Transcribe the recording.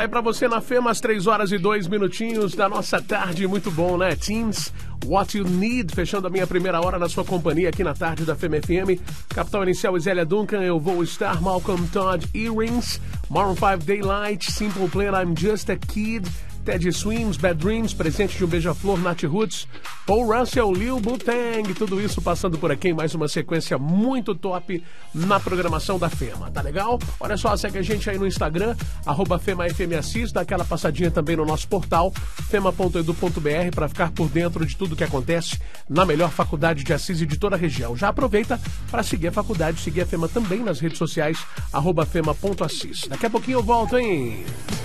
Tá aí pra você na FEMA, às 3h02 da nossa tarde. Muito bom, né? Teens, What You Need, fechando a minha primeira hora na sua companhia aqui na tarde da FEMA FM. Capital Inicial, Zélia Duncan, Eu Vou Estar, Malcolm Todd, Earrings, Maroon 5, Daylight, Simple Plan, I'm Just a Kid, Teddy Swims, Bad Dreams, Presente de um Beija-Flor, Nat Roots, Paul Russell, Lil Wu-Tang, tudo isso passando por aqui em mais uma sequência muito top na programação da FEMA, tá legal? Olha só, segue a gente aí no Instagram, @FemaFMAssis, dá aquela passadinha também no nosso portal, fema.edu.br, para ficar por dentro de tudo que acontece na melhor faculdade de Assis e de toda a região. Já aproveita para seguir a faculdade, seguir a FEMA também nas redes sociais, @fema.assis. Daqui a pouquinho eu volto, hein?